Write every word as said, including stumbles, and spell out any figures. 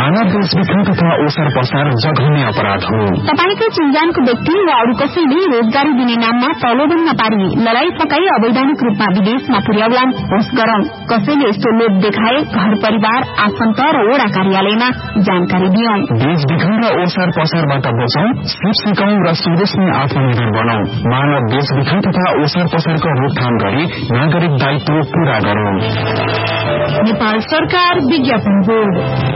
मानव बेचबिखन तथा ओसार पसार जघन्य अपराध हो। तपाईको चिन्जानको व्यक्ति वा अरू कसैले रोजगारी दिने नाममा प्रलोभनमा पारी लडाई फकाई अवैधानिक रूपमा विदेशमा पुर्याउलान् होस् गरौं। कसैले यस्तो लोभ देखाए घर परिवार आफन्त र वडा कार्यालयमा जानकारी दियौं। बेचबिखन र ओसार पसारबाट बचौं, सिप सिकाउँ र स्वदेशमै आत्मनिर्भर बनाऊ। मानव बेचबिखन तथा ओसार पसारको रोकथाम गरी नागरिक दायित्व पूरा गरौं। नेपाल सरकार विज्ञापन बोर्ड।